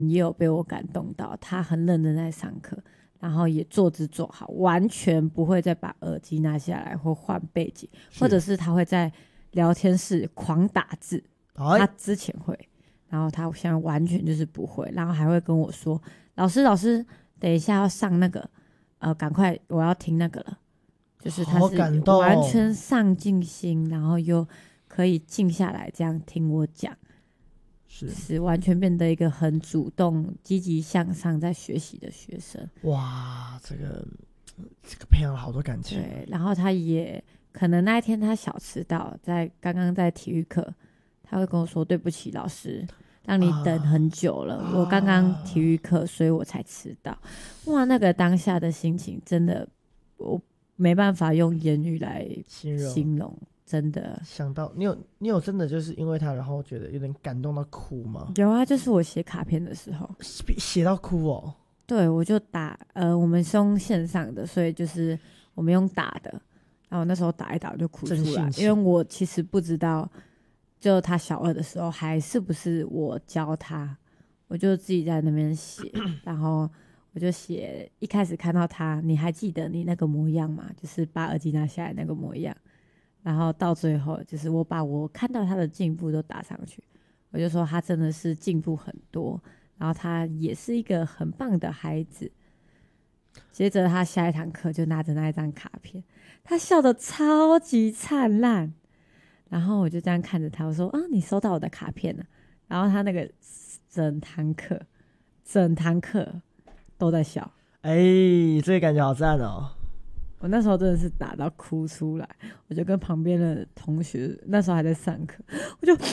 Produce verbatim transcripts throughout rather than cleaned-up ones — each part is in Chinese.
也有被我感动到，他很认真在上课，然后也坐姿坐好，完全不会再把耳机拿下来或换背景，或者是他会在聊天室狂打字，他之前会，然后他现在完全就是不会，然后还会跟我说，老师老师等一下要上那个呃赶快我要听那个了，就是他是完全上进心，然后又可以静下来这样听我讲，是, 是完全变得一个很主动积极向上在学习的学生。 哇，这个这个培养了好多感情。 对，然后他也可能那一天他小迟到，在刚刚在体育课，他会跟我说对不起老师让你等很久了、啊、我刚刚体育课所以我才迟到。哇，那个当下的心情真的我没办法用言语来形 容, 形容真的。 想到你有你有真的就是因为他然后觉得有点感动到哭吗？ 有啊，就是我写卡片的时候写到哭哦。 对，我就打呃我们是用线上的，所以就是我们用打的，然后那时候打一打我就哭出来，因为我其实不知道就他小二的时候还是不是我教他，我就自己在那边写然后我就写一开始看到他，你还记得你那个模样吗？就是把耳机拿下来那个模样，然后到最后就是我把我看到他的进步都打上去，我就说他真的是进步很多，然后他也是一个很棒的孩子。接着他下一堂课就拿着那一张卡片，他笑得超级灿烂，然后我就这样看着他，我说啊，你收到我的卡片了。然后他那个整堂课整堂课都在笑。 哎，这个感觉好赞哦。 我那时候真的是打到哭出来，我就跟旁边的同学，那时候还在上课，我就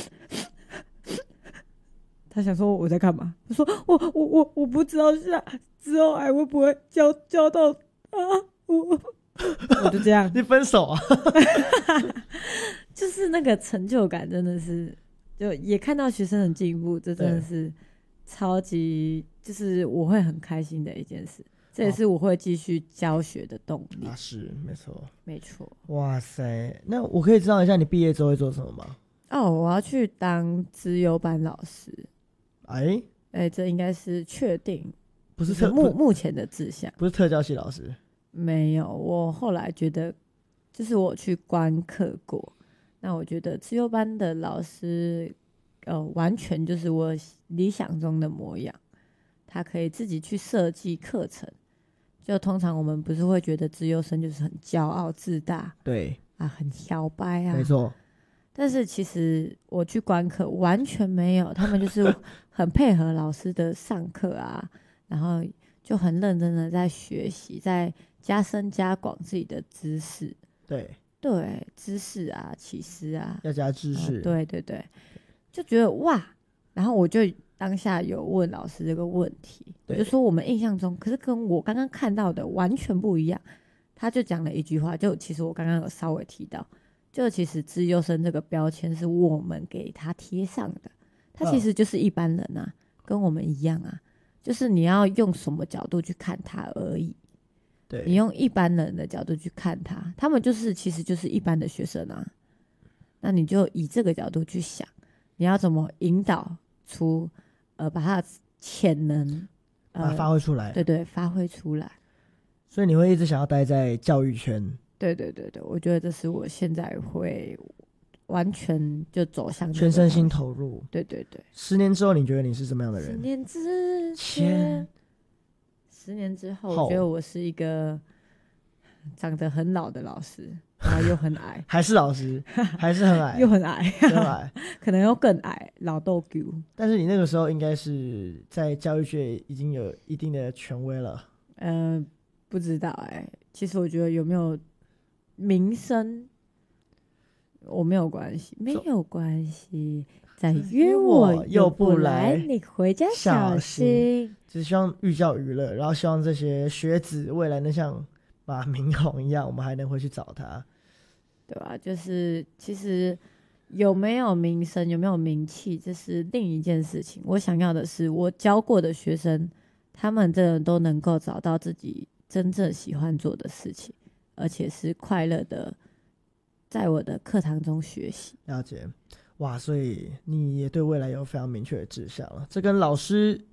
他想说我在干嘛，我说我我我我不知道下之后还会不会教教到啊，我我就这样你分手啊就是那个成就感真的是，就也看到学生的进步，这真的是超级就是我会很开心的一件事，这也是我会继续教学的动力、 啊、是没错没错。 哇塞，那我可以知道一下你毕业之后会做什么吗？ 哦，我要去当资优班老师。 哎哎，这应该是确定， 不是特目目前的志向， 不是特教系老师。 没有，我后来觉得就是我去观课过，那我觉得资优班的老师呃，完全就是我理想中的模样，他可以自己去设计课程，就通常我们不是会觉得资优生就是很骄傲自大， 对啊，很摇摆啊， 没错， 但是其实我去观课完全没有，他们就是很配合老师的上课啊，然后就很认真的在学习，在加深加广自己的知识。 对对，知识啊，启示啊， 要加知识、 呃、对对对，就觉得哇，然后我就当下有问老师这个问题，我就说我们印象中可是跟我刚刚看到的完全不一样，他就讲了一句话，就其实我刚刚有稍微提到，就其实资优生这个标签是我们给他贴上的，他其实就是一般人啊、嗯、跟我们一样啊，就是你要用什么角度去看他而已。 对， 你用一般人的角度去看他，他们就是其实就是一般的学生啊，那你就以这个角度去想，你要怎么引导出呃把他的潜能呃把它发挥出来， 对对，发挥出来。 所以你会一直想要待在教育圈。 对对对对，我觉得这是我现在会完全就走向全身心投入。 对对对， 十年之后你觉得你是什么样的人？ 十年之前十年之后我觉得我是一个长得很老的老师，然后又很矮还是老师还是很矮又很矮很矮可能又更矮，老豆狗。 但是你那个时候应该是在教育界已经有一定的权威了。 呃不知道哎、欸，其实我觉得有没有名声我没有关系，没有关系，再约我又不来，你回家小心。 只希望寓教于乐，然后希望这些学子未来能像马明宏一样，我们还能回去找他， 对吧、啊？就是其实有没有名声，有没有名气，这是另一件事情。我想要的是，我教过的学生，他们真的都能够找到自己真正喜欢做的事情，而且是快乐的，在我的课堂中学习。 了解。哇，所以你也对未来有非常明确的志向了，这跟老师